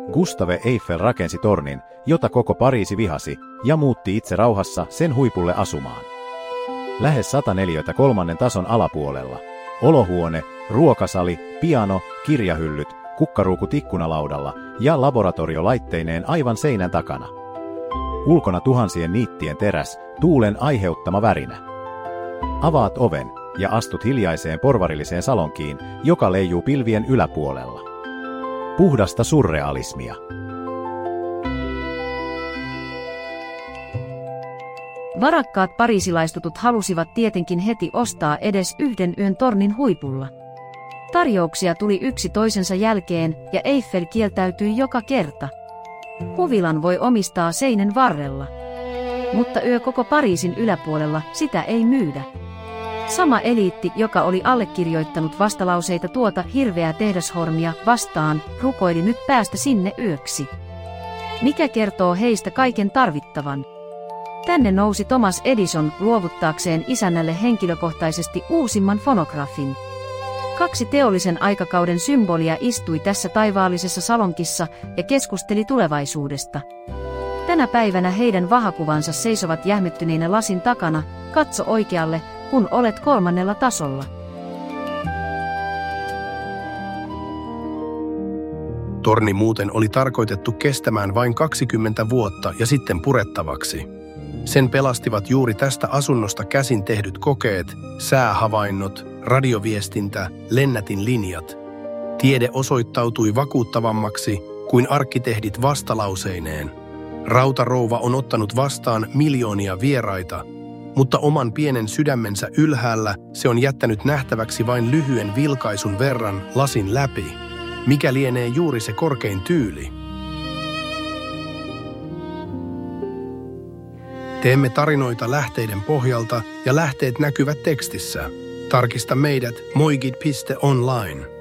Gustave Eiffel rakensi tornin, jota koko Pariisi vihasi, ja muutti itse rauhassa sen huipulle asumaan. Lähes 100 neliötä 3. tason alapuolella. Olohuone, ruokasali, piano, kirjahyllyt, kukkaruukut ikkunalaudalla ja laboratoriolaitteineen aivan seinän takana. Ulkona tuhansien niittien teräs, tuulen aiheuttama värinä. Avaat oven ja astut hiljaiseen porvarilliseen salonkiin, joka leijuu pilvien yläpuolella. Puhdasta surrealismia. Varakkaat pariisilaistutut halusivat tietenkin heti ostaa edes yhden yön tornin huipulla. Tarjouksia tuli yksi toisensa jälkeen ja Eiffel kieltäytyi joka kerta. Huvilan voi omistaa seinen varrella. Mutta yö koko Pariisin yläpuolella, sitä ei myydä. Sama eliitti, joka oli allekirjoittanut vastalauseita tuota hirveää tehdashormia vastaan, rukoili nyt päästä sinne yöksi. Mikä kertoo heistä kaiken tarvittavan? Tänne nousi Thomas Edison luovuttaakseen isännälle henkilökohtaisesti uusimman fonografin. 2 teollisen aikakauden symbolia istui tässä taivaallisessa salonkissa ja keskusteli tulevaisuudesta. Tänä päivänä heidän vahakuvansa seisovat jähmettyneinä lasin takana, katso oikealle, kun olet 3. tasolla. Torni muuten oli tarkoitettu kestämään vain 20 vuotta ja sitten purettavaksi. Sen pelastivat juuri tästä asunnosta käsin tehdyt kokeet, säähavainnot, radioviestintä, lennätinlinjat. Tiede osoittautui vakuuttavammaksi kuin arkkitehdit vastalauseineen. Rautarouva on ottanut vastaan miljoonia vieraita, mutta oman pienen sydämensä ylhäällä se on jättänyt nähtäväksi vain lyhyen vilkaisun verran lasin läpi. Mikä lienee juuri se korkein tyyli? Teemme tarinoita lähteiden pohjalta ja lähteet näkyvät tekstissä. Tarkista meidät moigid.online.